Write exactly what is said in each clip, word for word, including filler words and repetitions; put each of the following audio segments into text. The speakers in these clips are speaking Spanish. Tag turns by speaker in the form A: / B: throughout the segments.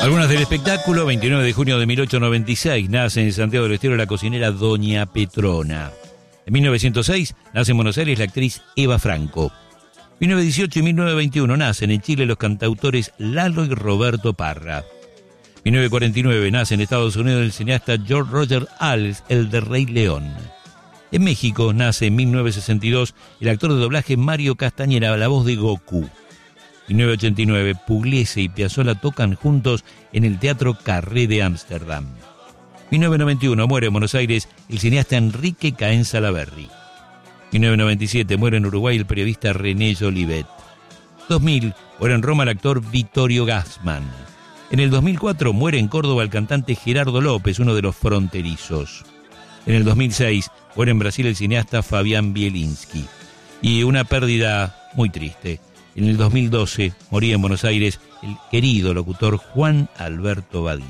A: Algunas del espectáculo. Veintinueve de junio de mil ochocientos noventa y seis nace en Santiago del Estero la cocinera Doña Petrona. En mil novecientos seis nace en Buenos Aires la actriz Eva Franco. mil novecientos dieciocho y mil novecientos veintiuno nacen en Chile los cantautores Lalo y Roberto Parra. mil novecientos cuarenta y nueve nace en Estados Unidos el cineasta George Roger Ailes, el de Rey León. En México nace en mil novecientos sesenta y dos el actor de doblaje Mario Castañera, la voz de Goku. mil novecientos ochenta y nueve, Pugliese y Piazzolla tocan juntos en el Teatro Carré de Ámsterdam. mil novecientos noventa y uno muere en Buenos Aires el cineasta Enrique Caén Salaverry. mil novecientos noventa y siete muere en Uruguay el periodista René Jolivet. dos mil muere en Roma el actor Vittorio Gassman. En el dos mil cuatro muere en Córdoba el cantante Gerardo López, uno de los fronterizos. En el dos mil seis muere en Brasil el cineasta Fabián Bielinski. Y una pérdida muy triste. En el dos mil doce moría en Buenos Aires el querido locutor Juan Alberto Badía.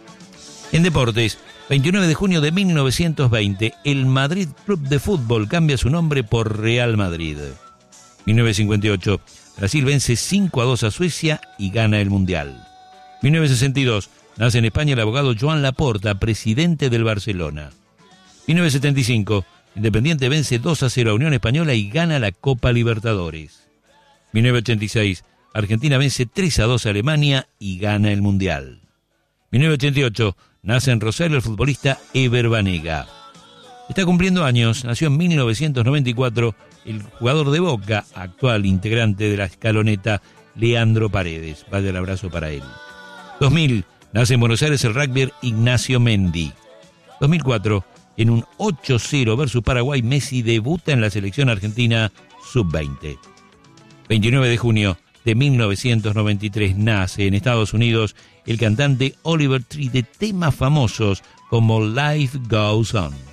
A: En deportes, veintinueve de junio de mil novecientos veinte, el Madrid Club de Fútbol cambia su nombre por Real Madrid. mil novecientos cincuenta y ocho, Brasil vence cinco a dos a Suecia y gana el Mundial. mil novecientos sesenta y dos, nace en España el abogado Joan Laporta, presidente del Barcelona. mil novecientos setenta y cinco, Independiente vence dos a cero a Unión Española y gana la Copa Libertadores. mil novecientos ochenta y seis, Argentina vence tres a dos a Alemania y gana el Mundial. mil novecientos ochenta y ocho, nace en Rosario el futbolista Ever Banega. Está cumpliendo años, nació en mil novecientos noventa y cuatro el jugador de Boca, actual integrante de la escaloneta, Leandro Paredes. Vaya el abrazo para él. dos mil, nace en Buenos Aires el rugby Ignacio Mendy. dos mil cuatro, en un ocho cero versus Paraguay, Messi debuta en la selección argentina sub veinte. veintinueve de junio de mil novecientos noventa y tres nace en Estados Unidos el cantante Oliver Tree de temas famosos como Life Goes On.